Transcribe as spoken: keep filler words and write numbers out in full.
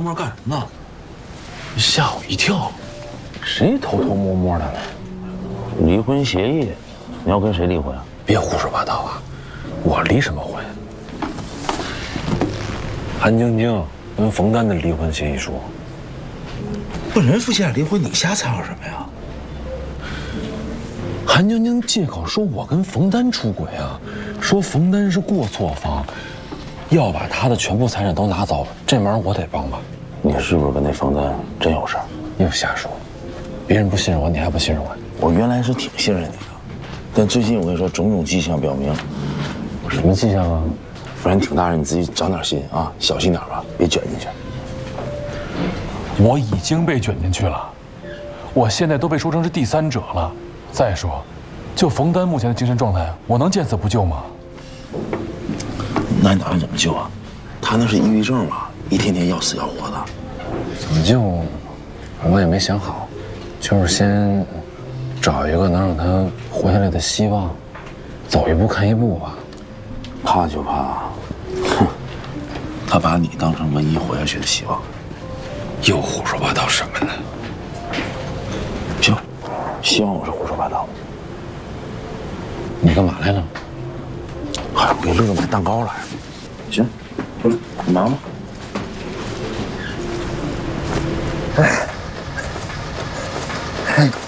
摸干什么呢？ 吓我一跳，谁偷偷摸摸的呢？ 离婚协议，你要跟谁离婚啊？ 别胡说八道啊！我离什么婚？韩晶晶跟冯丹的离婚协议书。 不，人夫妻俩离婚，你瞎掺和什么呀？ 韩晶晶借口说我跟冯丹出轨啊，说冯丹是过错方，要把他的全部财产都拿走，这忙我得帮吧？ 你是不是跟那冯丹真有事儿？ 又瞎说，别人不信任我，你还不信任我？ 我原来是挺信任你的，但最近我跟你说，种种迹象表明， 什么迹象啊？ 夫人挺大人，你自己长点心啊，小心点吧，别卷进去。 我已经被卷进去了，我现在都被说成是第三者了。再说，就冯丹目前的精神状态，我能见死不救吗？ 那你打算怎么救啊？他那是抑郁症嘛，一天天要死要活的。 怎么救？我也没想好，就是先找一个能让他活下来的希望，走一步看一步吧。 怕就怕，哼，他把你当成唯一活下去的希望。 又胡说八道什么呢？ 行，希望我是胡说八道。 你干嘛来了？ 嗨，我给乐乐买蛋糕来。行，回来，你忙吧。哎，哎。